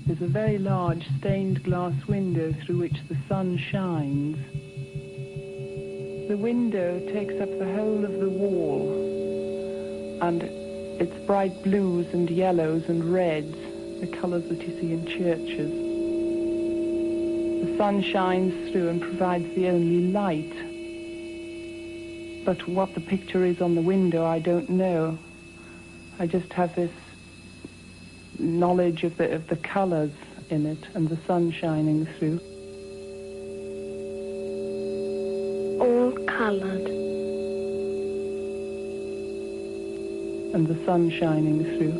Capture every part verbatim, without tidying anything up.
There's a very large stained glass window through which the sun shines. The window takes up the whole of the wall, and it's bright blues and yellows and reds, the colours that you see in churches. The sun shines through and provides the only light. But what the picture is on the window, I don't know. I just have this knowledge of the, of the colours in it and the sun shining through. All coloured. And the sun shining through.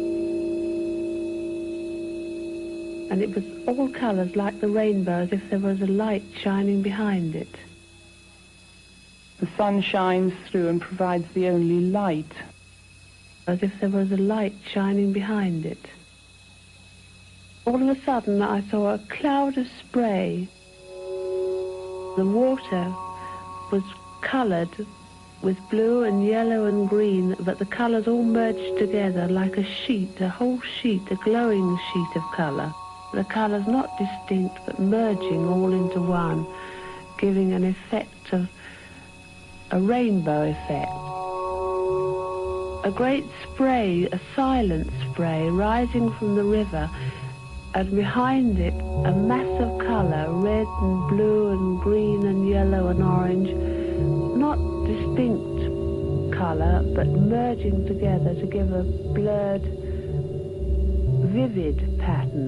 And it was all colours like the rainbow, as if there was a light shining behind it. The sun shines through and provides the only light. As if there was a light shining behind it. All of a sudden I saw a cloud of spray. The water was coloured with blue and yellow and green, but the colours all merged together like a sheet, a whole sheet, a glowing sheet of colour. The colours not distinct, but merging all into one, giving an effect of a rainbow effect. A great spray, a silent spray, rising from the river, and behind it a mass of colour, red and blue and green and yellow and orange, not distinct colour, but merging together to give a blurred, vivid pattern.